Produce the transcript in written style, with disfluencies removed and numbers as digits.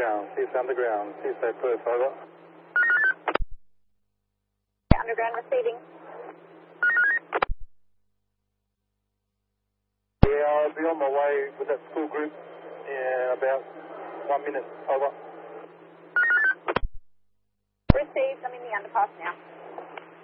underground. Cease underground. Cease at Perth, over. Underground receiving. Yeah, I'll be on my way with that school group in about 1 minute, over. Received. I'm in the underpass now.